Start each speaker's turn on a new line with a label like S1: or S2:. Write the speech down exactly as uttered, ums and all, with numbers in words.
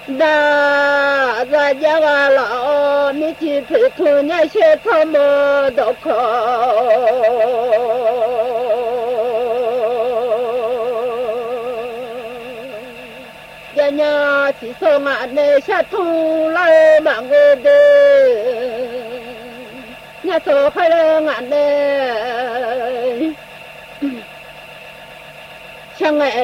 S1: 那咱家个老米去陪兔年些草么都可。人家去送俺那下土来忙个的，伢说还了俺那，像俺。